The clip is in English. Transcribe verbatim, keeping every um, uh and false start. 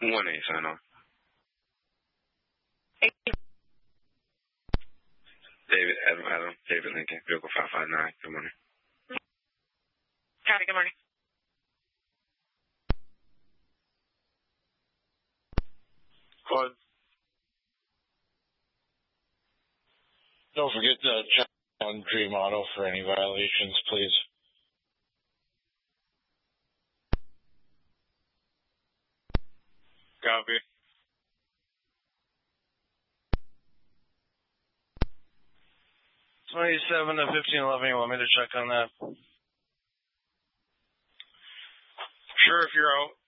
one eight, sign off. David, Adam, Adam, David Lincoln, vehicle five five nine. Good morning. Copy, good morning. Go ahead. Don't forget to check on Dream Auto for any violations, please. Copy. twenty-seven to fifteen eleven, you want me to check on that? Sure, if you're out.